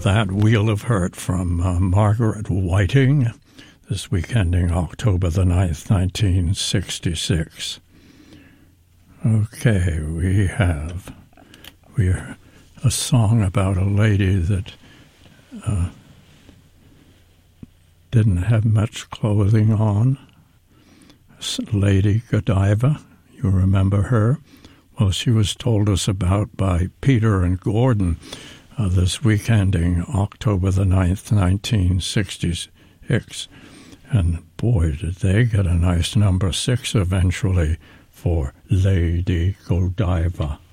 that, Wheel of Hurt from Margaret Whiting, this week ending October the 9th, 1966. Okay, we're a song about a lady that didn't have much clothing on. Lady Godiva, you remember her? Well, she was told us about by Peter and Gordon this week ending October the 9th, 1966. And boy, did they get a nice number 6 eventually for Lady Godiva.